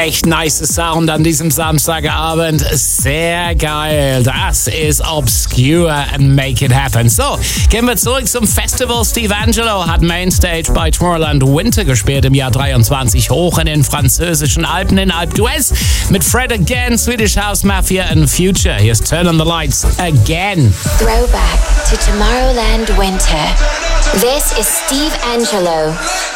echt nice Sound an diesem Samstagabend. Sehr geil. Das ist Obscure and Make It Happen. So, gehen wir zurück zum Festival. Steve Angello hat Mainstage bei Tomorrowland Winter gespielt im Jahr 23, hoch in den französischen Alpen in Alpe d'Huez mit Fred Again, Swedish House Mafia and Future. Here's Turn on the Lights Again. Throwback to Tomorrowland Winter. This is Steve Angello.